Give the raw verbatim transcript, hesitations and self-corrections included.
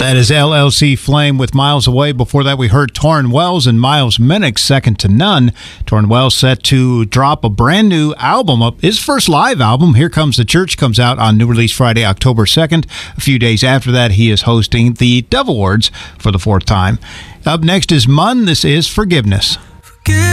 That is L L C Flame with Miles Away. Before that, we heard Torrin Wells and Miles Minnick, Second to None. Torrin Wells set to drop a brand new album, up his first live album, Here Comes the Church, comes out on New Release Friday, October second. A few days after that, he is hosting the Dove Awards for the fourth time. Up next is Munn. This is Forgiveness.